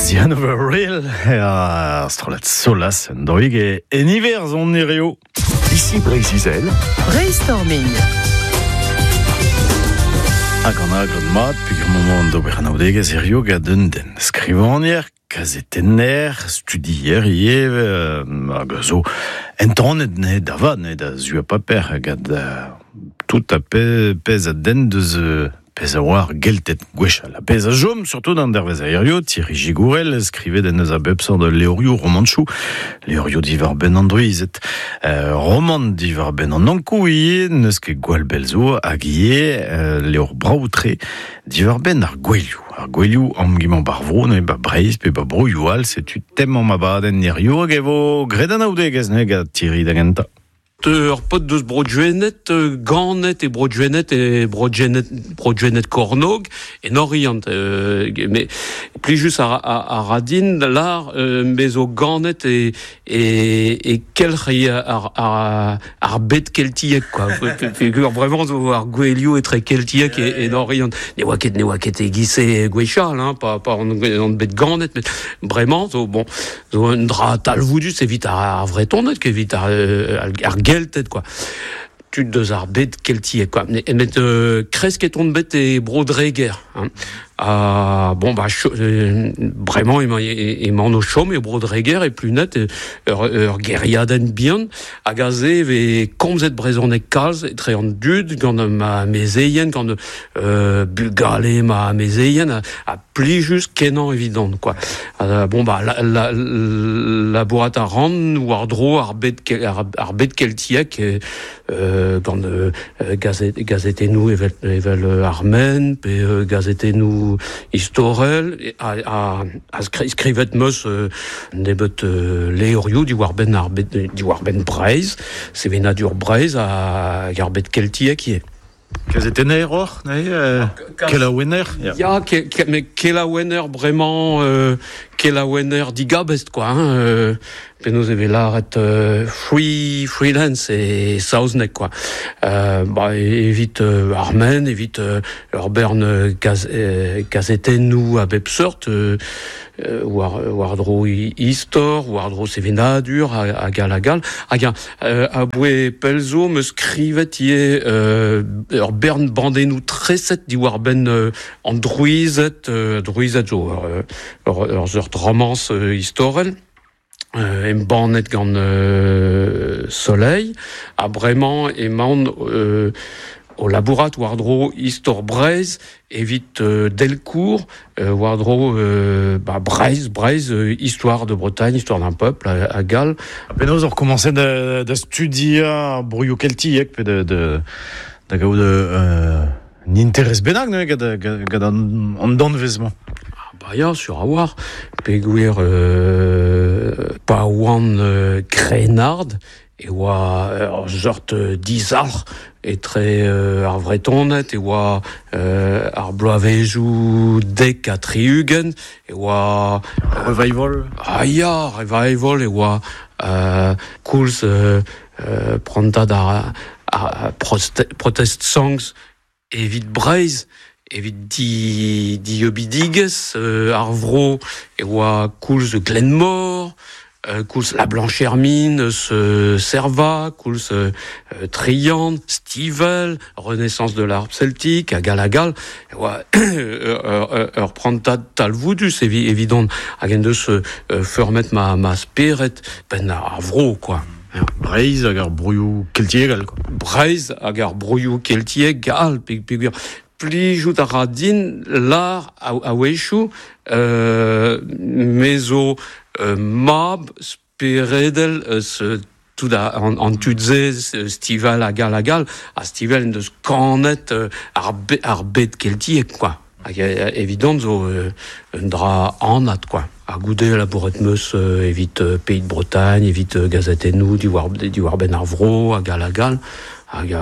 Zian Overreal Strolet Solas Droig en hiver zon Nerio. Ici Brésil. Brainstorming. Hag an aglod mat, pig moment d'ober an audegez erio gaden den skrivanier, kazetenner, studier hag zo entronet ne davad ne da zu paper gad tout a pez a den deus pez a war geltet gwechal. Pez a jom, surtout dans dervez aerio, Thierry Gigourel skrivet den eus a bepsor de Leorio romanchou. Leorio divar ben andruizet. Roman divar ben an ankou ie, neus ket gwal belzo, hag ie, leor braoutre, divar ben ar gouelioù. Ar gouelioù amgimant barvro, ne ba breiz, pe ba brouioal, setu temman ma baden nerio, hag evo gredan aoudegez ne gant Thierry da genta. Ur pot deus brodjuennet, ganet e brodjuennet kornog, en orient, mais plijus a radin, lar, mezo ganet e kelc'hi ar bet keltiek, quoi. Figur vraiment ar gouelioù etre keltiek en orient. Ne oa ket e gise gwechal, hein, pas en bet ganet, mais vraiment, bon, un dra talvoudus evit ar vretonnet, kevit ar geltet, quoi. Tu deus ar bet keltiek, quoi. Mais kresket on bet e brodreger, hein. Bon, bah, vraiment, il m'en au chaume, et brodreger, et plus net, guerriaden bien, a gaze, ve komzet brezonek kalz, et très en dud, gant ma mezeien, gant bulgale ma mezeien, a plijus kenan évident, quoi. Bon, bah, la boîte à rand, ou ardro, ar bet keltiek, gant gazetenou evel armen, pe gazetenou istorel, a skrivet meus nebet leorioù diwar ben breiz, sevena dur breiz a garbet keltiek ie. Kazetenner or, ne? Kelaouenner? Ya, mais kelaouenner, vraiment, kelaouenner digabest, quoi, hein. Penaos eve laret freelance et saouznek, quoi. Bah, evit armen, evit ur bern gazetennou a bep sort, war dro istor, war dro sevenadur a gal. A boe pelzo me skrivet ie ur bern bandenou treset di war ben andruizet zo ur zurt romance istorel. Bannet gant soleil, a bremañ emaon au labourat wardro istor breiz, evit Delcourt, wardro breiz, histoire de Bretagne, histoire d'un peuple, à Galles. Penaos ur commencé de studier brouioù keltiek, pe da gaout n'interesse bennak, ne, gad an danvezman. Bah ya, sur a war, peguer pa oan krenard, e oa zort dizalr, etre ar vretonnet, e oa ar bloavezhou dek a triugen, e oa... Revival? Revival, e oa koulz prantad a protest songs evit breiz, evit di obidigez, ar vro, e oa koulz Glenmore, koulz La Blanche Hermine, Serva, koulz Triand, Stivel, Renaissance de l'art celtique, a gal, e oa ur prantad talvoudus, évident, hag en deus feurmet ma speret, ben ar vro, quoi. Breiz hag ar brouioù keltiek gal, quoi. Breiz hag ar brouioù keltiek gal, peguer plijout a radin lar a wechoù mezo mab speredel tout an tudze stival a gal a stival en deus kanet ar bet keltiek, quoi. Évident zo un dra anat, quoi. A goude labouret meus evit Pays de Bretagne, evit gazetenou diwar ben ar vro a gal hag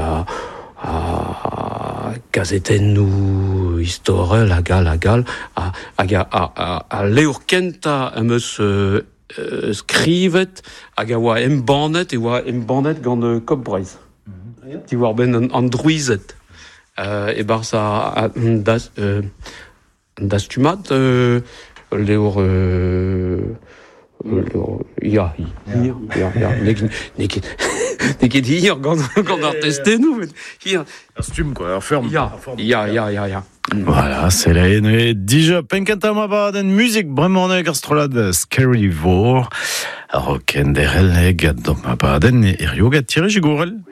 a gazetennou istorel a gal a leur kenta a meus skrivet hag a oa embannet, e oa embannet gant kop breiz. Diwar ben andruizet. E barz a dastumat leur ja, Neket hier gant ar testennoù, hier. Costume, quoi, la ferme. Ya. Voilà, c'est la haine. Déjà, penkenta ma bad en musique bremoneg ar strolad Scary Vor. Roken derel gad ma baden e riogat tiré jigourel.